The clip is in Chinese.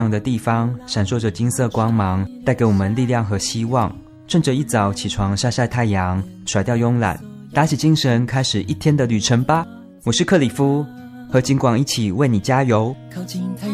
的地方闪烁着金色光芒，带给我们力量和希望。趁着一早起床晒晒太阳，甩掉慵懒，打起精神，开始一天的旅程吧。我是克里夫，和金广一起为你加油。靠近太